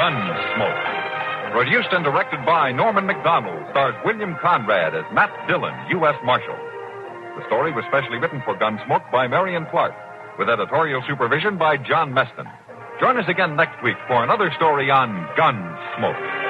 Gunsmoke. Produced and directed by Norman Macdonald, stars William Conrad as Matt Dillon, U.S. Marshal. The story was specially written for Gunsmoke by Marion Clark, with editorial supervision by John Meston. Join us again next week for another story on Gunsmoke.